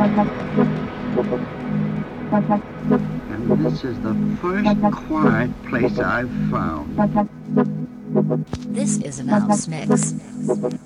And this is the first quiet place I've found. This is a mouse mix.